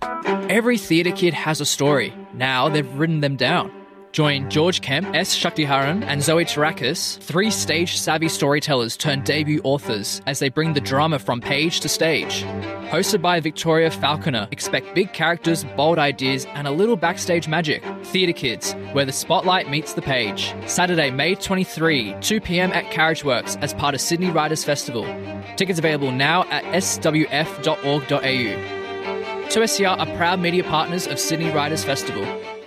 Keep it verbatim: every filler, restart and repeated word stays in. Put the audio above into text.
Every theatre kid has a story. Now they've written them down. Join George Kemp, S. Shaktiharan and Zoe Tarakis, three stage-savvy storytellers turned debut authors, as they bring the drama from page to stage. Hosted by Victoria Falconer, expect big characters, bold ideas and a little backstage magic. Theatre Kids, where the spotlight meets the page. Saturday, May twenty-third, two p.m. at Carriage Works as part of Sydney Writers' Festival. Tickets available now at s w f dot org dot a u. two S C R are proud media partners of Sydney Writers' Festival.